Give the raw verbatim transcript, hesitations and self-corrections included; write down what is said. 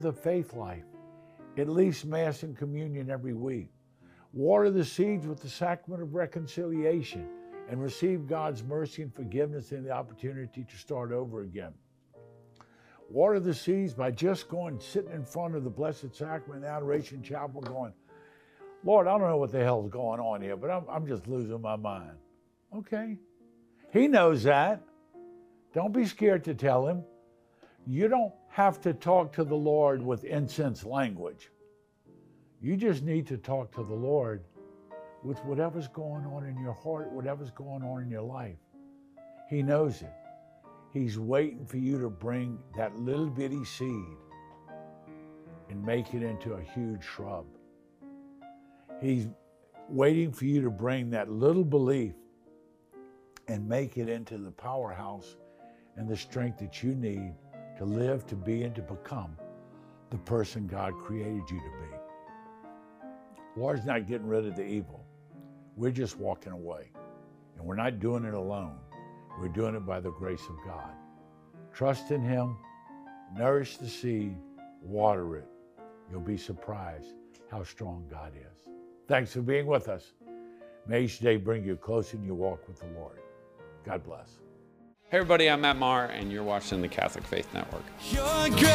The faith life, at least Mass and Communion every week. Water the seeds with the sacrament of reconciliation and receive God's mercy and forgiveness and the opportunity to start over again. Water the seeds by just going, sitting in front of the Blessed Sacrament Adoration Chapel going, Lord, I don't know what the hell's going on here, but I'm, I'm just losing my mind. Okay. He knows that. Don't be scared to tell him. You don't have to talk to the Lord with incense language. You just need to talk to the Lord with whatever's going on in your heart, whatever's going on in your life. He knows it. He's waiting for you to bring that little bitty seed and make it into a huge shrub. He's waiting for you to bring that little belief and make it into the powerhouse and the strength that you need to live, to be, and to become the person God created you to be. Lord's not getting rid of the evil. We're just walking away. And we're not doing it alone. We're doing it by the grace of God. Trust in Him, nourish the seed, water it. You'll be surprised how strong God is. Thanks for being with us. May each day bring you closer in your walk with the Lord. God bless. Hey everybody, I'm Matt Maher, and you're watching the Catholic Faith Network.